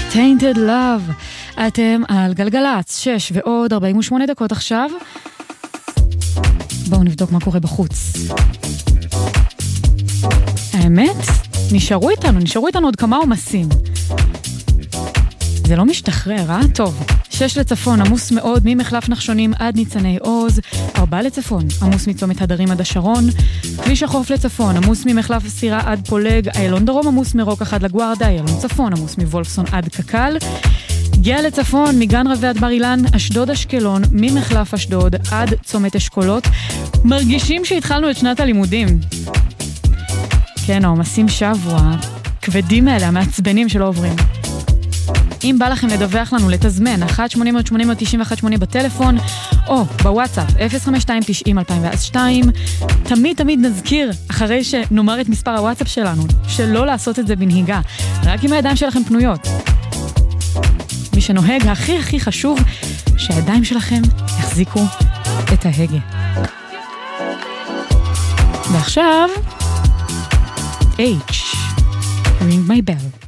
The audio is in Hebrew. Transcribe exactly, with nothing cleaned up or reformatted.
Tainted Love. אתם על גלגלץ, שש ועוד ארבעים ושמונה דקות עכשיו. בואו נבדוק מה קורה בחוץ. האמת, נשארו איתנו, נשארו איתנו עוד כמה עומסים. זה לא משתחרר, אה? טוב. שש לצפון, עמוס מאוד, ממחלף נחשונים עד ניצני עוז. ארבע לצפון, עמוס מצומת הדרים עד השרון. כביש החוף לצפון, עמוס ממחלף הסירה עד פולג. איילון דרום, עמוס מרוק אחד לגוארדה. איילון צפון, עמוס מוולפסון עד קקל. גאה לצפון, מגן רבי עד בר אילן. אשדוד אשקלון, ממחלף אשדוד עד צומת אשכולות. מרגישים שהתחלנו את שנת הלימודים. כן, העומסים שבו, הכבדים האלה, המעצבנים שלא עוברים. אם בא לכם לדווח לנו, לתזמן, אחת שמונה אפס אפס שמונה תשע אחת שמונה בטלפון, או בוואטסאפ, אפס חמש שתיים תשעים אלפיים ושתיים. תמיד תמיד נזכיר, אחרי שנאמר את מספר הוואטסאפ שלנו, שלא לעשות את זה בנהיגה, רק עם הידיים שלכם פנויות. מי שנוהג, הכי הכי חשוב, שהידיים שלכם יחזיקו את ההגה. ועכשיו, H, ring my bell.